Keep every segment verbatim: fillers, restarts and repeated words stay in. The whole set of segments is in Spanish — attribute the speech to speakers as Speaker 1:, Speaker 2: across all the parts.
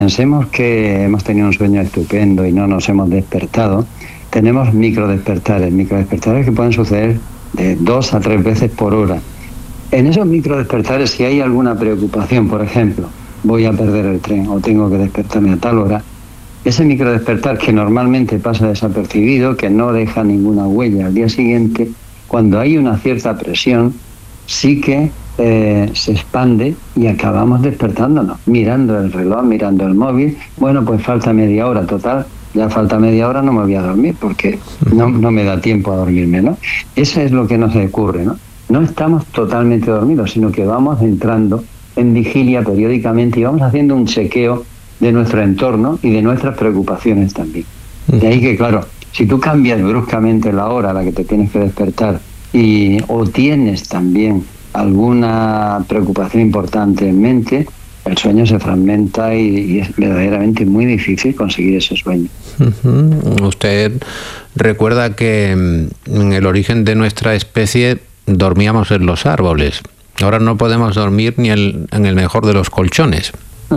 Speaker 1: Pensemos que hemos tenido un sueño estupendo y no nos hemos despertado. Tenemos microdespertares, microdespertares que pueden suceder de dos a tres veces por hora. En esos microdespertares, si hay alguna preocupación, por ejemplo, voy a perder el tren o tengo que despertarme a tal hora, ese microdespertar que normalmente pasa desapercibido, que no deja ninguna huella al día siguiente, cuando hay una cierta presión, sí que eh, se expande y acabamos despertándonos, mirando el reloj, mirando el móvil. Bueno, pues falta media hora, total, ya falta media hora, no me voy a dormir porque no, no me da tiempo a dormirme, ¿no? Eso es lo que nos ocurre, ¿no? No estamos totalmente dormidos, sino que vamos entrando en vigilia periódicamente y vamos haciendo un chequeo de nuestro entorno y de nuestras preocupaciones también. De ahí que, claro, si tú cambias bruscamente la hora a la que te tienes que despertar y o tienes también alguna preocupación importante en mente, el sueño se fragmenta y, y es verdaderamente muy difícil conseguir ese sueño.
Speaker 2: Uh-huh. Usted recuerda que en el origen de nuestra especie dormíamos en los árboles. Ahora no podemos dormir ni el, en el mejor de los colchones.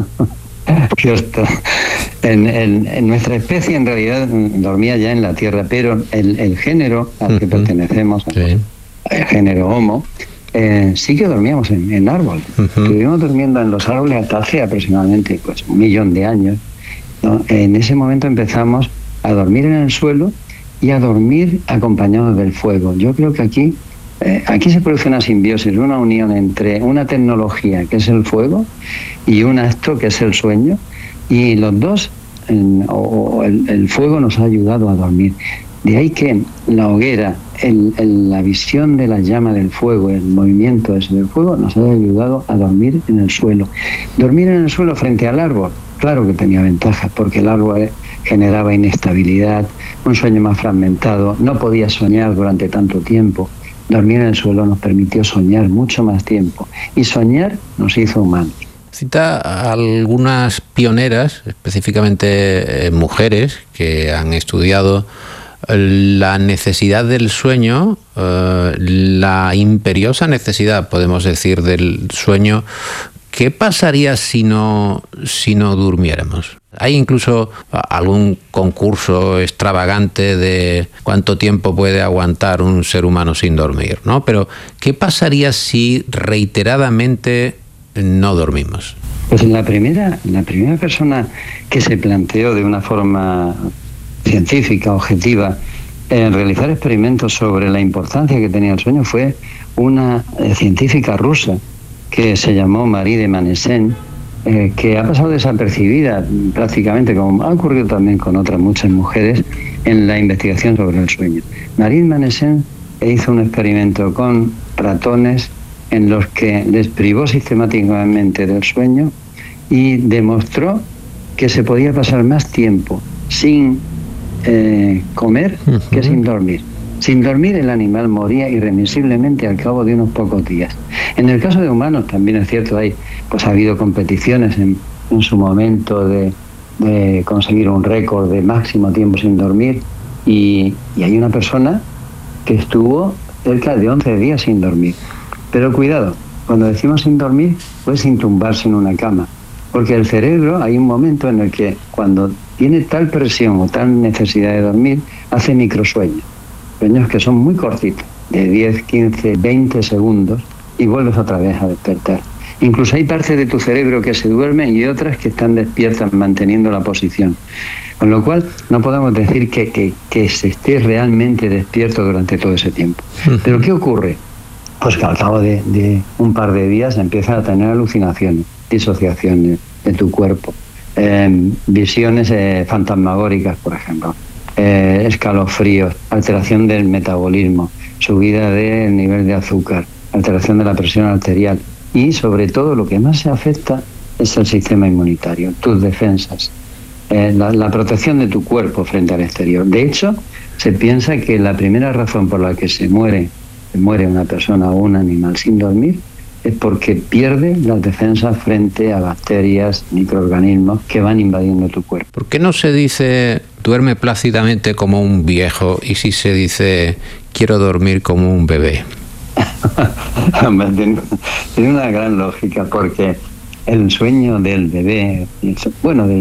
Speaker 1: Cierto. En, en, en nuestra especie en realidad dormía ya en la tierra, pero el, el género al que uh-huh. pertenecemos, sí. el género Homo, eh, sí que dormíamos en, en árbol. Uh-huh. Estuvimos durmiendo en los árboles hasta hace aproximadamente pues, un millón de años, ¿no? En ese momento empezamos a dormir en el suelo y a dormir acompañados del fuego. Yo creo que aquí Eh, aquí se produce una simbiosis, una unión entre una tecnología que es el fuego y un acto que es el sueño, y los dos, en, o el, el fuego nos ha ayudado a dormir. De ahí que la hoguera, el, el, la visión de la llama del fuego, el movimiento ese del fuego nos ha ayudado a dormir en el suelo. Dormir en el suelo frente al árbol, claro que tenía ventajas, porque el árbol generaba inestabilidad, un sueño más fragmentado, no podía soñar durante tanto tiempo. Dormir en el suelo nos permitió soñar mucho más tiempo y soñar nos hizo humanos.
Speaker 2: Cita a algunas pioneras, específicamente eh, mujeres, que han estudiado la necesidad del sueño, eh, la imperiosa necesidad, podemos decir, del sueño. ¿Qué pasaría si no, si no durmiéramos? Hay incluso algún concurso extravagante de cuánto tiempo puede aguantar un ser humano sin dormir, ¿no? Pero ¿qué pasaría si reiteradamente no dormimos?
Speaker 1: Pues la primera, la primera persona que se planteó de una forma científica, objetiva, en realizar experimentos sobre la importancia que tenía el sueño fue una eh, científica rusa que se llamó Marie de Manessen, eh, que ha pasado desapercibida prácticamente, como ha ocurrido también con otras muchas mujeres, en la investigación sobre el sueño. Marie de Manessen hizo un experimento con ratones en los que les privó sistemáticamente del sueño y demostró que se podía pasar más tiempo sin eh, comer uh-huh. que sin dormir. Sin dormir el animal moría irremisiblemente al cabo de unos pocos días. En el caso de humanos también es cierto, hay, pues ha habido competiciones en, en su momento de, de conseguir un récord de máximo tiempo sin dormir y, y hay una persona que estuvo cerca de once días sin dormir. Pero cuidado, cuando decimos sin dormir, pues sin tumbarse en una cama, porque el cerebro hay un momento en el que cuando tiene tal presión o tal necesidad de dormir, hace microsueños. Sueños que son muy cortitos, de diez, quince, veinte segundos, y vuelves otra vez a despertar. Incluso hay partes de tu cerebro que se duermen y otras que están despiertas manteniendo la posición. Con lo cual no podemos decir que, que, que se esté realmente despierto durante todo ese tiempo. ¿Pero qué ocurre? Pues que al cabo de, de un par de días empiezas a tener alucinaciones, disociaciones de tu cuerpo, eh, visiones eh, fantasmagóricas, por ejemplo. Eh, escalofríos, alteración del metabolismo, subida del nivel de azúcar, alteración de la presión arterial y sobre todo lo que más se afecta es el sistema inmunitario, tus defensas, eh, la, la protección de tu cuerpo frente al exterior. De hecho, se piensa que la primera razón por la que se muere, se muere una persona o un animal sin dormir es porque pierde las defensas frente a bacterias, microorganismos que van invadiendo tu cuerpo.
Speaker 2: ¿Por qué no se dice duerme plácidamente como un viejo y si se dice quiero dormir como un bebé?
Speaker 1: Tiene una gran lógica porque el sueño del bebé, bueno, del